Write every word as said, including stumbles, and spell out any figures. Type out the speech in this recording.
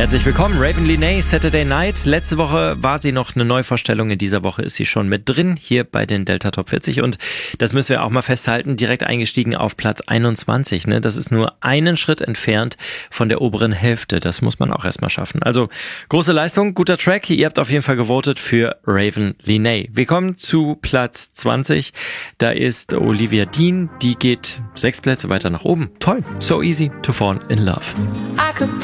Herzlich willkommen, Raven Lenae, Saturday Night. Letzte Woche war sie noch eine Neuvorstellung, in dieser Woche ist sie schon mit drin, hier bei den Delta Top vierzig und das müssen wir auch mal festhalten, direkt eingestiegen auf Platz einundzwanzig. Ne? Das ist nur einen Schritt entfernt von der oberen Hälfte, das muss man auch erstmal schaffen. Also große Leistung, guter Track, ihr habt auf jeden Fall gewotet für Raven Lenae. Wir kommen zu Platz zwanzig, da ist Olivia Dean, die geht sechs Plätze weiter nach oben. Toll, so easy to fall in love.